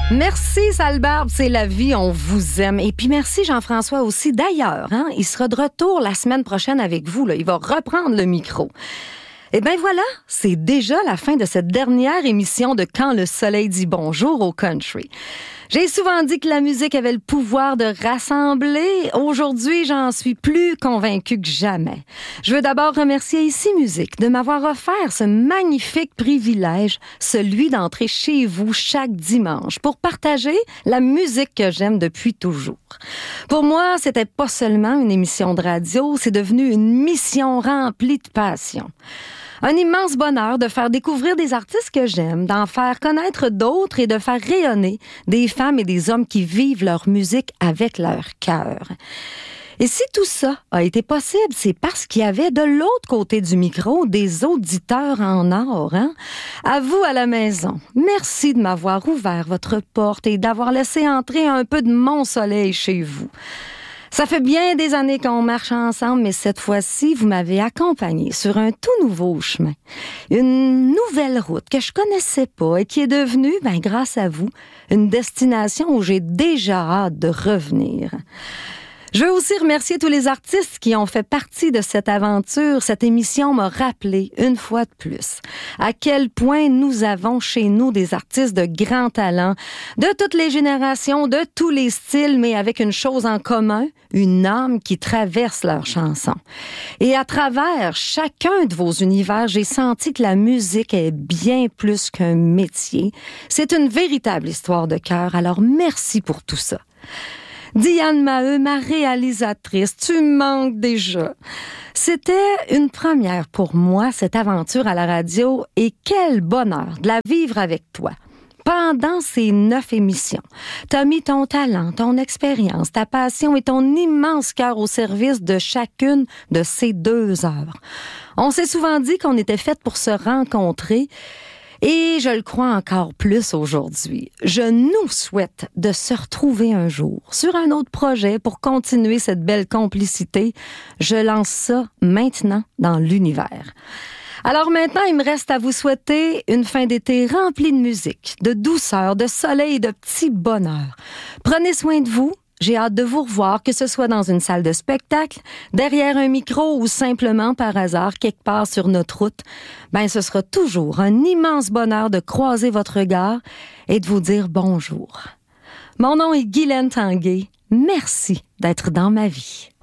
Merci Salbarbe, c'est la vie, on vous aime. Et puis merci Jean-François aussi. D'ailleurs, il sera de retour la semaine prochaine avec vous. Là. Il va reprendre le micro. Et bien voilà, c'est déjà la fin de cette dernière émission de Quand le soleil dit bonjour au country. J'ai souvent dit que la musique avait le pouvoir de rassembler. Aujourd'hui, j'en suis plus convaincue que jamais. Je veux d'abord remercier Ici Musique de m'avoir offert ce magnifique privilège, celui d'entrer chez vous chaque dimanche pour partager la musique que j'aime depuis toujours. Pour moi, c'était pas seulement une émission de radio, c'est devenu une mission remplie de passion. Un immense bonheur de faire découvrir des artistes que j'aime, d'en faire connaître d'autres et de faire rayonner des femmes et des hommes qui vivent leur musique avec leur cœur. Et si tout ça a été possible, c'est parce qu'il y avait de l'autre côté du micro des auditeurs en or. À vous à la maison, merci de m'avoir ouvert votre porte et d'avoir laissé entrer un peu de mon soleil chez vous. Ça fait bien des années qu'on marche ensemble, mais cette fois-ci, vous m'avez accompagné sur un tout nouveau chemin. Une nouvelle route que je connaissais pas et qui est devenue, grâce à vous, une destination où j'ai déjà hâte de revenir. Je veux aussi remercier tous les artistes qui ont fait partie de cette aventure. Cette émission m'a rappelé, une fois de plus, à quel point nous avons chez nous des artistes de grand talent, de toutes les générations, de tous les styles, mais avec une chose en commun, une âme qui traverse leurs chansons. Et à travers chacun de vos univers, j'ai senti que la musique est bien plus qu'un métier. C'est une véritable histoire de cœur, alors merci pour tout ça. Diane Maheu, ma réalisatrice, tu me manques déjà. C'était une première pour moi, cette aventure à la radio, et quel bonheur de la vivre avec toi. Pendant ces 9 émissions, t'as mis ton talent, ton expérience, ta passion et ton immense cœur au service de chacune de ces 2 heures. On s'est souvent dit qu'on était faites pour se rencontrer, et je le crois encore plus aujourd'hui. Je nous souhaite de se retrouver un jour sur un autre projet pour continuer cette belle complicité. Je lance ça maintenant dans l'univers. Alors maintenant, il me reste à vous souhaiter une fin d'été remplie de musique, de douceur, de soleil et de petits bonheurs. Prenez soin de vous. J'ai hâte de vous revoir, que ce soit dans une salle de spectacle, derrière un micro ou simplement par hasard quelque part sur notre route. Ce sera toujours un immense bonheur de croiser votre regard et de vous dire bonjour. Mon nom est Guylaine Tanguay. Merci d'être dans ma vie.